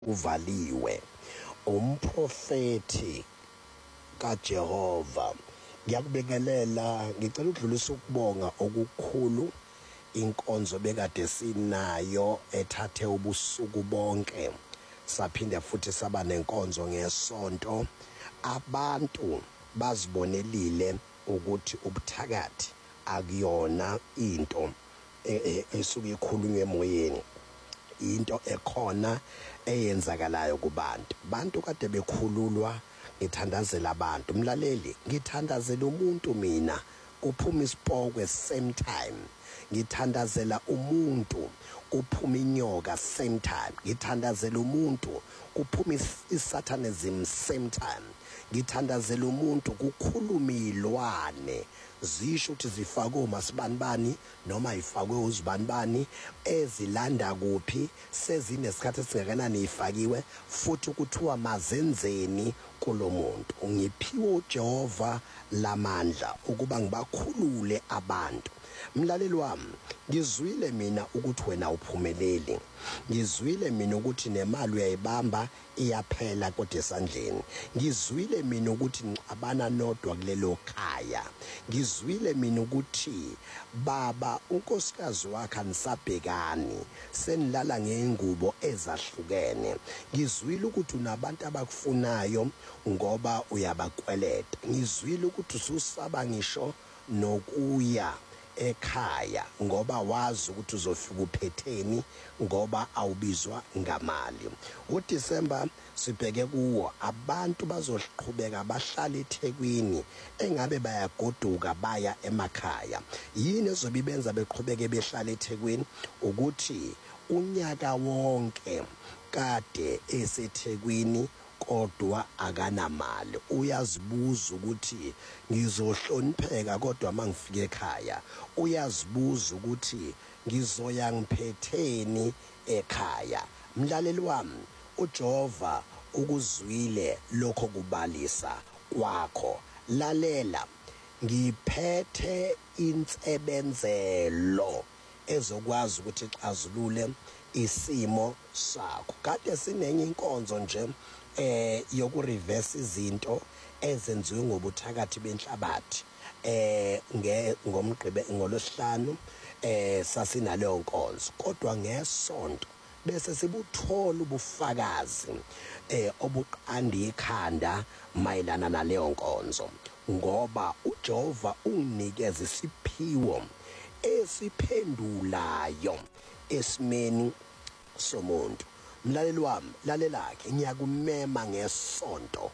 uvaliwe umprofeti kaJehova. Ngiyakubekelela, ngicela ukudlulisa ukubonga okukhulu inkonzo bekade sinayo ethathe ubusuku bonke, saphinda futhi saba nenkonzo ngesonto. Abantu bazibonelile ukuthi ubuthakathi akuyona into esuke ikhulunywe emoyeni, into ekhona eyenzakalayo kubantu. Bantu kade bekhululwa, ngithandazela abantu. Mlaleli, ngithandazela umuntu mina kuphuma isipokwe same time. Ngithandazela umuntu kuphuma inyoka same time. Ngithandazela umuntu kuphuma isatanism same time. Ngithandazela umuntu kukhuluma ilwane, zisho ukuthi zifakwe uMasibanibani noma ifakwe uZibanibani, ezilanda kuphi, sezinesikhathi esingakanani ifakiwe, futhi kuthiwa mazenzeni kulo muntu. Ngiphiwe uJehova lamandla ukuba ngibakhulule abantu. Mlaleli wami, ngizwile mina ukuthi wena uphumeleli. Ngizwile mina ukuthi nemali uyayibamba iyaphela kodwa esandleni. Ngizwile mina ukuthi ngixabana nodwa kulelo khaya. Ngizwile mina ukuthi baba unkosikazi wakhe anisabhekani, senilala ngengubo ezahlukene. Ngizwile ukuthi unabantu abakufunayo ngoba uyabakweleta. Ngizwile ukuthi ususaba ngisho nokuya ekhaya ngoba wazi ukuthi uzofika uphetheni, ngoba awubizwa ngamali. UDisemba sibheke kuwo, abantu bazoqhubeka bahlala eThekwini engabe bayagoduka baya emakhaya. Yini ezobe ibenza beqhubeke behlala eThekwini? Ukuthi unyaka wonke kade eseThekwini kodwa akanamali. Uyazibuza ukuthi ngizohlonipheka kodwa mangifika ekhaya. Uyazibuza ukuthi ngizoya ngiphetheni ekhaya. Mlaleli wami, uJehova ukuzwile lokho kubalisa kwakho. Lalela, ngiphethe insebenzelo ezokwazi ukuthi ixazulule isimo sakho. Kade sinenye inkonzo nje yokureverse izinto ezenziwe ngobuthakathi benhlabathi. ngomhlanu sasinaleyo nkonzo, kodwa ngesonto bese sibuthola ubufakazi obuqanda ikhanda mayelana naleyo nkonzo, ngoba uJehova unginikeza isiphiwo esiphendulayo esimeni somuntu. Mlaleli wami, lalelake, ngiyakumema ngesonto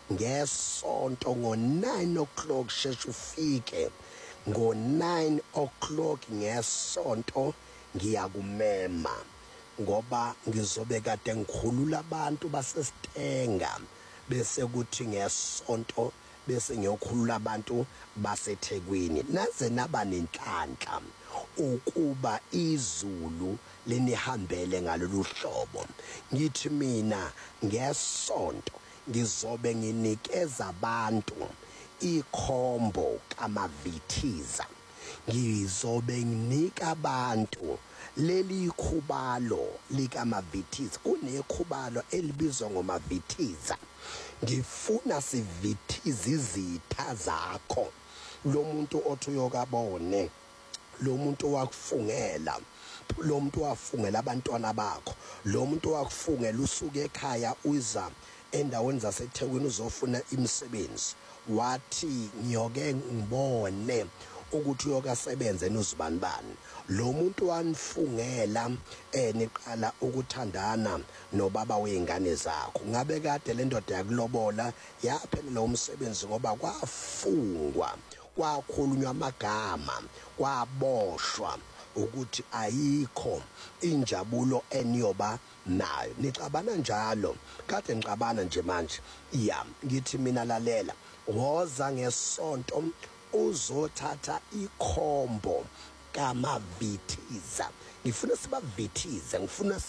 ngo-9 o'clock sheshe ufike ngo-9 o'clock ngesonto. Ngiyakumema ngoba ngizobe kade ngikhulula abantu baseStenga, bese kuthi ngesonto bese ngiyokhulula abantu baseThekwini. Naze naba nenhlanhla ukuba izulu linihambele ngalolu hlobo. Ngithi mina ngesonto ngizobe nginikeza abantu ikhombo kaMavithiza. Ngizobe nginika abantu leli khubalo likaMavithiza. Kunekhubalo elibizwa ngoMavithiza. Ngifuna sivithize izitha zakho. Lo muntu othi uyokabone, lo muntu wakufungela, lo muntu wafungela abantwana bakho, lo muntu wakufungela usuke ekhaya uza endaweni zaseThekwini uzofuna imisebenzi, wathi ngiyoke ngibone ukuthi uyokasebenza noZibanibani. Lo muntu wanifungela niqala ukuthandana nobaba weingane zakho. Ngabe kade le ndoda yakulobola yaphelela umsebenzi ngoba kwafungwa, kwakhulunywa amagama, kwaboshwa ukuthi ayikho injabulo eniyoba nayo. Nicabana njalo, kade ngicabana nje manje. Ngithi mina lalela, woza ngesonto uzothatha ikhombo kaMavithiza. Ngifuna sibavithize,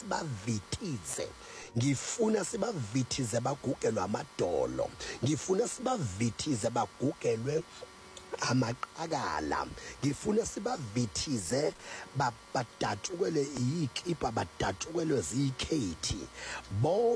ngifuna sibavithize bagugelwe amadolo, ngifuna sibavithize bagugelwe amaqakala ngifuna sibavithize badatukelwe iyikipa badatukelwe zikhethi